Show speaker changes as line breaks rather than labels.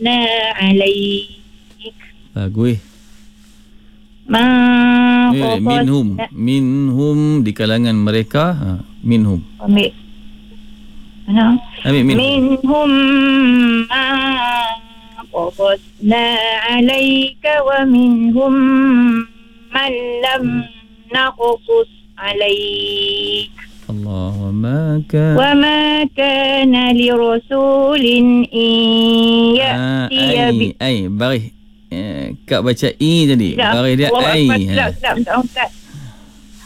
قصصنا عليك.
Bagus.
ما
Minhum.
قصصنا
Minhum di kalangan mereka. Minhum.
ambil
Ambil minhum.
منهم ما قصصنا عليك ومنهم من لم نقصص عليك.
Allah wa ma ka
وما كان لرسول إن يأتي
ai baris. Kak baca i tadi. Baris dia ai.
Sedap, Ustaz.